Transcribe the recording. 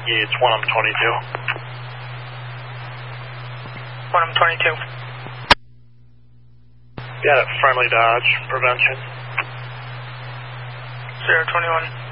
Yeah, it's 1M22. 1M22. Got it, friendly Dodge, prevention. 021.